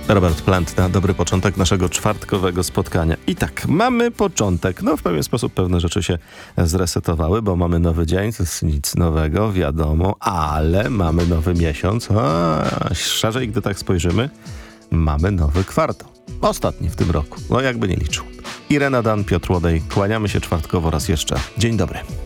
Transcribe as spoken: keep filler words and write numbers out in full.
Robert Plant na dobry początek naszego czwartkowego spotkania. I tak, mamy początek. No w pewien sposób pewne rzeczy się zresetowały, bo mamy nowy dzień, to jest nic nowego, wiadomo, ale mamy nowy miesiąc. A, szerzej, gdy tak spojrzymy, mamy nowy kwartał. Ostatni w tym roku. No jakby nie liczył. Irena Dan, Piotr Łodej. Kłaniamy się czwartkowo raz jeszcze. Dzień dobry.